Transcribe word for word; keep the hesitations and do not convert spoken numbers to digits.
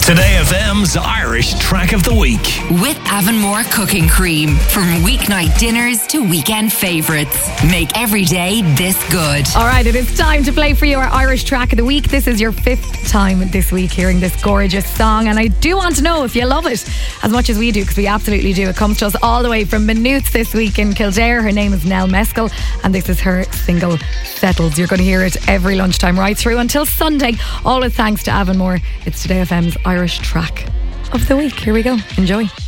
Today F M's Irish Track of the Week. With Avonmore Cooking Cream. From weeknight dinners to weekend favourites. Make every day this good. All right, it is time to play for your Irish Track of the Week. This is your fifth time this week hearing this gorgeous song, and I do want to know if you love it as much as we do, because we absolutely do. It comes to us all the way from Maynooth this week in Kildare. Her name is Nell Mescal, and this is her single Settles. You're going to hear it every lunchtime right through until Sunday, all with thanks to Avonmore. It's Today F M's Irish Track of the Week. Here we go. Enjoy.